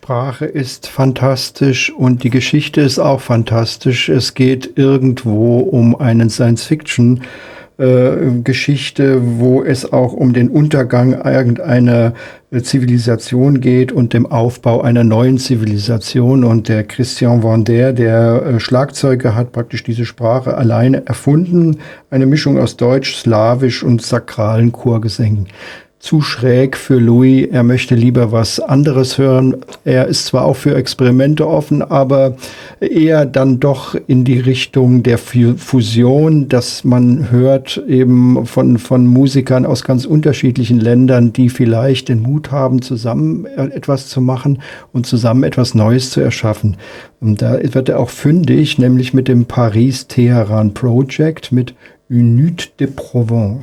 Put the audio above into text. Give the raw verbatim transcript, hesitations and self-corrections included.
Sprache ist fantastisch und die Geschichte ist auch fantastisch. Es geht irgendwo um einen Science-Fiction äh, Geschichte, wo es auch um den Untergang irgendeiner äh, Zivilisation geht und dem Aufbau einer neuen Zivilisation. Und der Christian Vander, der äh, Schlagzeuger, hat praktisch diese Sprache alleine erfunden. Eine Mischung aus Deutsch, Slawisch und sakralen Chorgesängen. Zu schräg für Louis. Er möchte lieber was anderes hören. Er ist zwar auch für Experimente offen, aber eher dann doch in die Richtung der Fusion, dass man hört eben von, von Musikern aus ganz unterschiedlichen Ländern, die vielleicht den Mut haben, zusammen etwas zu machen und zusammen etwas Neues zu erschaffen. Und da wird er auch fündig, nämlich mit dem Paris-Teheran Project, mit Une Nuit de Provence.